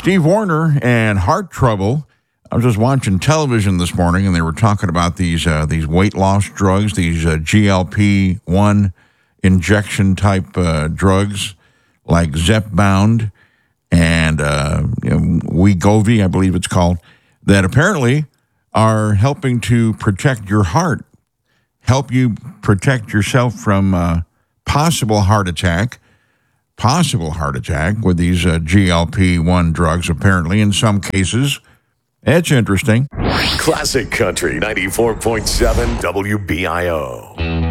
Steve Warner and heart trouble. I was just watching television this morning, and they were talking about these weight loss drugs, these GLP-1 injection type drugs like Zepbound and Wegovy, I believe it's called, that apparently are helping to protect your heart, help you protect yourself from possible heart attack with these GLP-1 drugs, apparently, in some cases. It's interesting. Classic Country 94.7 WBIO.